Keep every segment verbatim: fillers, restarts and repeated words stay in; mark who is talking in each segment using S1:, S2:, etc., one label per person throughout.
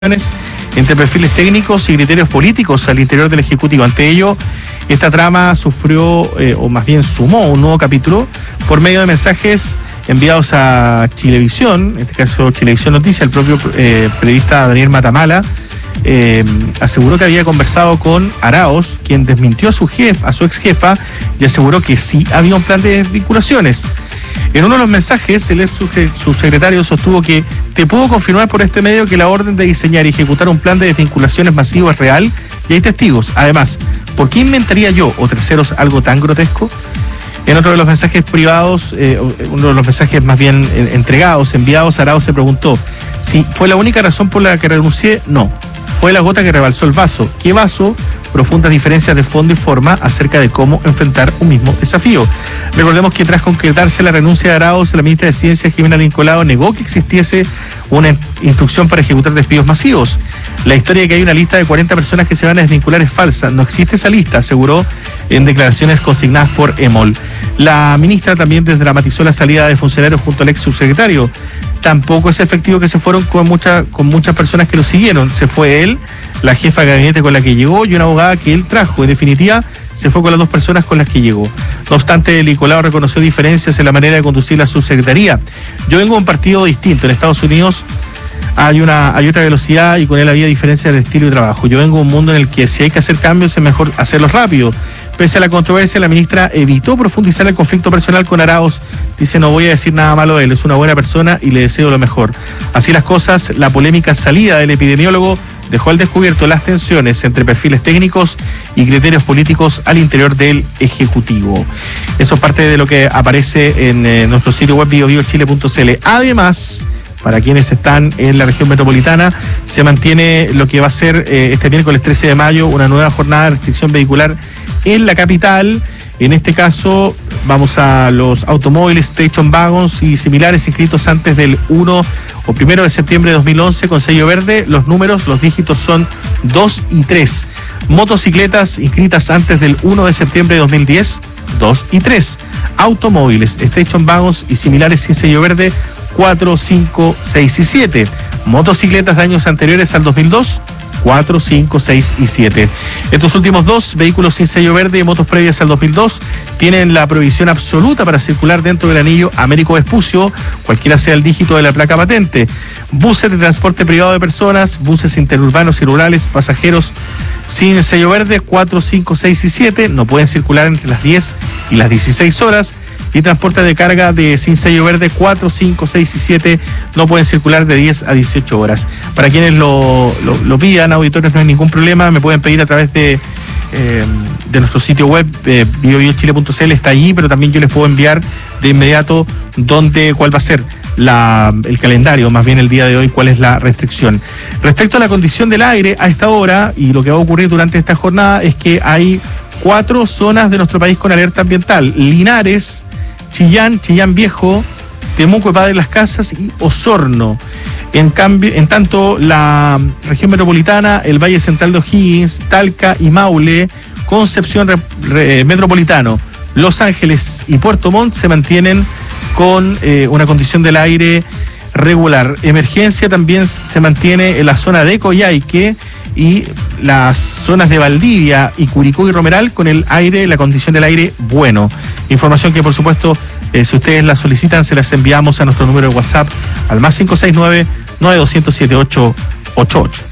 S1: entre perfiles técnicos y criterios políticos al interior del Ejecutivo. Ante ello, esta trama sufrió, eh, o más bien sumó un nuevo capítulo por medio de mensajes enviados a Chilevisión, en este caso Chilevisión Noticias. El propio eh, periodista Daniel Matamala eh, aseguró que había conversado con Arauz, quien desmintió a su jefa, a su ex jefa, y aseguró que sí había un plan de desvinculaciones. En uno de los mensajes, el ex subsecretario sostuvo que te puedo confirmar por este medio que la orden de diseñar y ejecutar un plan de desvinculaciones masivo es real y hay testigos. Además, ¿por qué inventaría yo o terceros algo tan grotesco? En otro de los mensajes privados, eh, uno de los mensajes más bien eh, entregados, enviados, Arauz se preguntó si fue la única razón por la que renuncié. No, fue la gota que rebalsó el vaso. ¿Qué vaso? Profundas diferencias de fondo y forma acerca de cómo enfrentar un mismo desafío. Recordemos que tras concretarse la renuncia de Arauz, la ministra de Ciencia, Jimena Lincolao, negó que existiese una instrucción para ejecutar despidos masivos. La historia de que hay una lista de cuarenta personas que se van a desvincular es falsa. No existe esa lista, aseguró en declaraciones consignadas por EMOL. La ministra también desdramatizó la salida de funcionarios junto al ex subsecretario. Tampoco es efectivo que se fueron con, mucha, con muchas personas que lo siguieron. Se fue él, la jefa de gabinete con la que llegó y una abogada que él trajo. En definitiva, se fue con las dos personas con las que llegó. No obstante, Lincolao reconoció diferencias en la manera de conducir la subsecretaría. Yo vengo de un partido distinto. En Estados Unidos hay una hay otra velocidad y con él había diferencias de estilo y trabajo. Yo vengo de un mundo en el que si hay que hacer cambios es mejor hacerlos rápido. Pese a la controversia, la ministra evitó profundizar el conflicto personal con Arauz. Dice, no voy a decir nada malo de él, es una buena persona y le deseo lo mejor. Así las cosas, la polémica salida del epidemiólogo dejó al descubierto las tensiones entre perfiles técnicos y criterios políticos al interior del Ejecutivo. Eso es parte de lo que aparece en eh, nuestro sitio web bio bio chile punto c l. Además, para quienes están en la región metropolitana, se mantiene lo que va a ser eh, este miércoles trece de mayo, una nueva jornada de restricción vehicular en la capital. En este caso, vamos a los automóviles, station wagons y similares inscritos antes del uno o primero de septiembre de dos mil once con sello verde. Los números, los dígitos son dos y tres. Motocicletas inscritas antes del uno de septiembre de dos mil diez, dos y tres. Automóviles, station wagons y similares sin sello verde, cuatro, cinco, seis y siete. Motocicletas de años anteriores al dos mil dos, cuatro, cinco, seis y siete. Estos últimos dos, vehículos sin sello verde y motos previas al dos mil dos, tienen la prohibición absoluta para circular dentro del anillo Américo Vespucio, cualquiera sea el dígito de la placa patente. Buses de transporte privado de personas, buses interurbanos y rurales, pasajeros sin sello verde, cuatro, cinco, seis y siete, no pueden circular entre las diez y las dieciséis horas. Y transporte de carga de sin sello verde cuatro, cinco, seis y siete no pueden circular de diez a dieciocho horas. Para quienes lo, lo, lo pidan, auditores, no hay ningún problema, me pueden pedir a través de, eh, de nuestro sitio web, eh, bio bio chile punto c l, está allí, pero también yo les puedo enviar de inmediato dónde, cuál va a ser la, el calendario, más bien el día de hoy, cuál es la restricción. Respecto a la condición del aire a esta hora, y lo que va a ocurrir durante esta jornada, es que hay cuatro zonas de nuestro país con alerta ambiental: Linares, Chillán, Chillán Viejo, Temuco, Padre Las Casas y Osorno. En cambio, en tanto, la región metropolitana, el Valle Central de O'Higgins, Talca y Maule, Concepción re, re, Metropolitano, Los Ángeles y Puerto Montt se mantienen con eh, una condición del aire regular. Emergencia también se mantiene en la zona de Coyhaique y las zonas de Valdivia y Curicó y Romeral con el aire, la condición del aire bueno. Información que por supuesto, eh, si ustedes la solicitan, se las enviamos a nuestro número de WhatsApp al más cinco seis nueve, nueve dos cero siete ocho ocho ocho.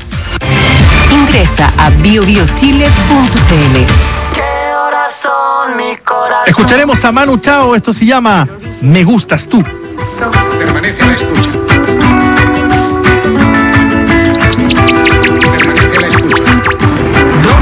S2: Ingresa a bio bio chile punto c l.
S1: Escucharemos a Manu Chao, esto se llama Me Gustas Tú.
S3: Permanece a la escucha.